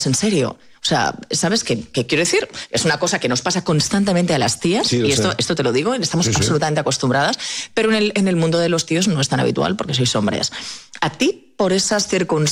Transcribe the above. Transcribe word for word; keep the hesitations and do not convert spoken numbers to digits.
en serio. O sea, ¿sabes qué, qué quiero decir? Es una cosa que nos pasa constantemente a las tías, Sí, y o esto, sea. esto te lo digo, estamos Sí, sí. absolutamente acostumbradas, pero en el, en el mundo de los tíos no es tan habitual porque sois hombres. A ti, por esas circunstancias,